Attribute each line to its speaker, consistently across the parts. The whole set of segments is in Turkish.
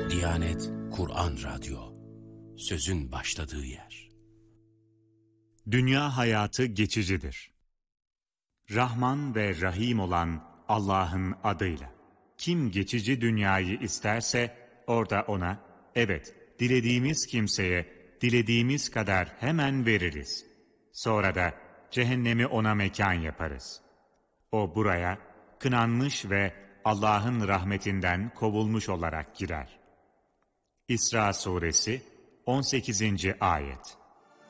Speaker 1: Diyanet Kur'an Radyo, sözün başladığı yer.
Speaker 2: Dünya hayatı geçicidir. Rahman ve Rahim olan Allah'ın adıyla. Kim geçici dünyayı isterse orada ona, evet, dilediğimiz kimseye, dilediğimiz kadar hemen veririz. Sonra da cehennemi ona mekan yaparız. O buraya kınanmış ve Allah'ın rahmetinden kovulmuş olarak girer. İsra Suresi 18. Ayet.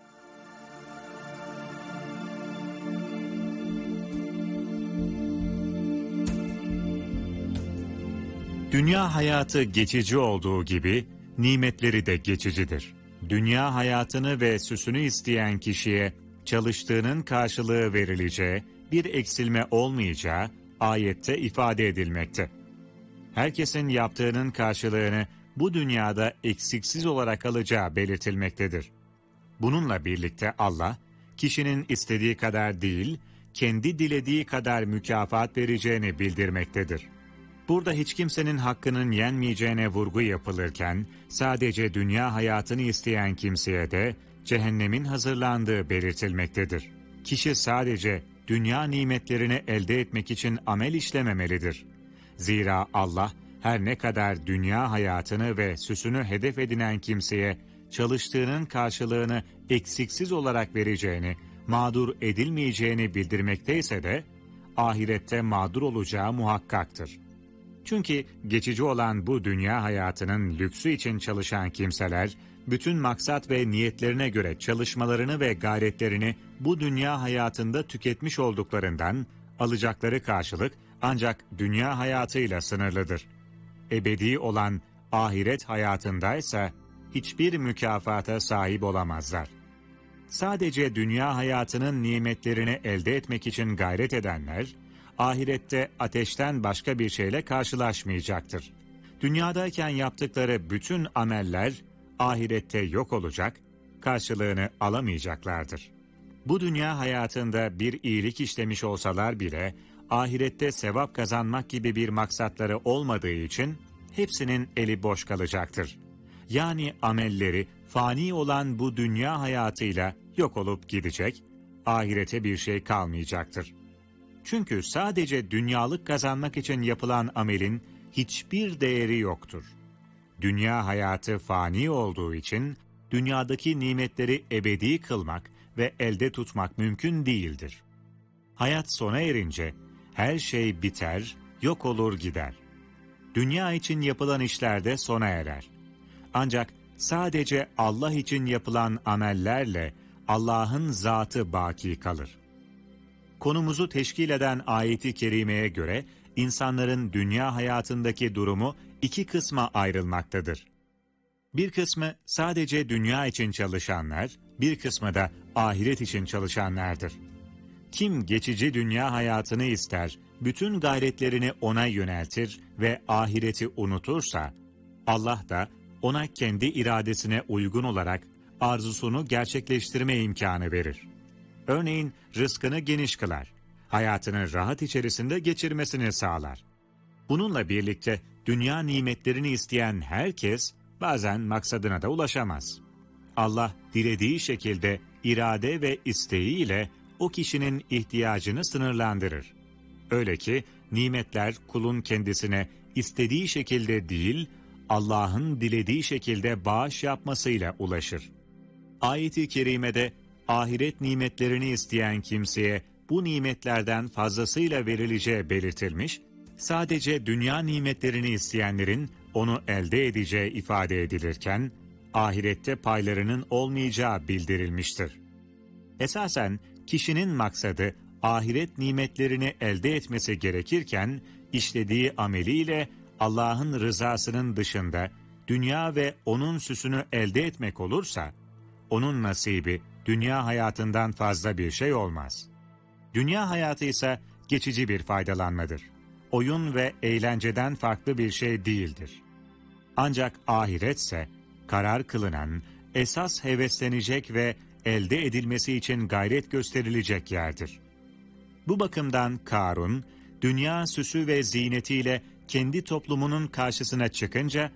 Speaker 2: Dünya hayatı geçici olduğu gibi nimetleri de geçicidir. Dünya hayatını ve süsünü isteyen kişiye çalıştığının karşılığı verileceği, bir eksilme olmayacağı ayette ifade edilmekte. Herkesin yaptığının karşılığını bu dünyada eksiksiz olarak alacağı belirtilmektedir. Bununla birlikte Allah, kişinin istediği kadar değil, kendi dilediği kadar mükafat vereceğini bildirmektedir. Burada hiç kimsenin hakkının yenmeyeceğine vurgu yapılırken, sadece dünya hayatını isteyen kimseye de cehennemin hazırlandığı belirtilmektedir. Kişi sadece dünya nimetlerini elde etmek için amel işlememelidir. Zira Allah, her ne kadar dünya hayatını ve süsünü hedef edinen kimseye çalıştığının karşılığını eksiksiz olarak vereceğini, mağdur edilmeyeceğini bildirmekteyse de, ahirette mağdur olacağı muhakkaktır. Çünkü geçici olan bu dünya hayatının lüksü için çalışan kimseler, bütün maksat ve niyetlerine göre çalışmalarını ve gayretlerini bu dünya hayatında tüketmiş olduklarından, alacakları karşılık ancak dünya hayatıyla sınırlıdır. Ebedi olan ahiret hayatındaysa hiçbir mükafata sahip olamazlar. Sadece dünya hayatının nimetlerini elde etmek için gayret edenler, ahirette ateşten başka bir şeyle karşılaşmayacaktır. Dünyadayken yaptıkları bütün ameller ahirette yok olacak, karşılığını alamayacaklardır. Bu dünya hayatında bir iyilik işlemiş olsalar bile, ahirette sevap kazanmak gibi bir maksatları olmadığı için hepsinin eli boş kalacaktır. Yani amelleri fani olan bu dünya hayatıyla yok olup gidecek, ahirete bir şey kalmayacaktır. Çünkü sadece dünyalık kazanmak için yapılan amelin hiçbir değeri yoktur. Dünya hayatı fani olduğu için dünyadaki nimetleri ebedi kılmak ve elde tutmak mümkün değildir. Hayat sona erince her şey biter, yok olur gider. Dünya için yapılan işler de sona erer. Ancak sadece Allah için yapılan amellerle Allah'ın zatı baki kalır. Konumuzu teşkil eden ayet-i kerimeye göre insanların dünya hayatındaki durumu iki kısma ayrılmaktadır. Bir kısmı sadece dünya için çalışanlar, bir kısmı da ahiret için çalışanlardır. Kim geçici dünya hayatını ister, bütün gayretlerini ona yöneltir ve ahireti unutursa, Allah da ona kendi iradesine uygun olarak arzusunu gerçekleştirme imkanı verir. Örneğin rızkını geniş kılar, hayatını rahat içerisinde geçirmesini sağlar. Bununla birlikte dünya nimetlerini isteyen herkes bazen maksadına da ulaşamaz. Allah dilediği şekilde irade ve isteğiyle o kişinin ihtiyacını sınırlandırır. Öyle ki nimetler kulun kendisine istediği şekilde değil, Allah'ın dilediği şekilde bağış yapmasıyla ulaşır. Ayet-i kerimede ahiret nimetlerini isteyen kimseye bu nimetlerden fazlasıyla verileceği belirtilmiş, sadece dünya nimetlerini isteyenlerin onu elde edeceği ifade edilirken, ahirette paylarının olmayacağı bildirilmiştir. Esasen kişinin maksadı ahiret nimetlerini elde etmesi gerekirken, işlediği ameliyle Allah'ın rızasının dışında dünya ve onun süsünü elde etmek olursa, onun nasibi dünya hayatından fazla bir şey olmaz. Dünya hayatı ise geçici bir faydalanmadır. Oyun ve eğlenceden farklı bir şey değildir. Ancak ahiretse karar kılınan, esas heveslenecek ve elde edilmesi için gayret gösterilecek yerdir. Bu bakımdan Karun, dünya süsü ve ziynetiyle kendi toplumunun karşısına çıkınca